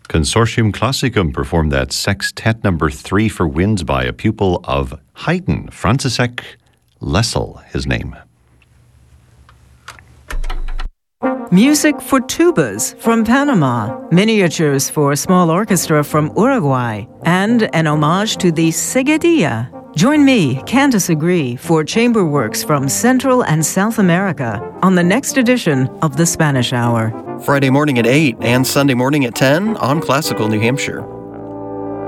Consortium Classicum performed that Sextet number 3 for winds by a pupil of Haydn, František Lessel, his name. Music for tubas from Panama, miniatures for a small orchestra from Uruguay, and an homage to the seguedilla. Join me, Candace Agree, for chamber works from Central and South America on the next edition of the Spanish Hour. Friday morning at 8 and Sunday morning at 10 on Classical New Hampshire.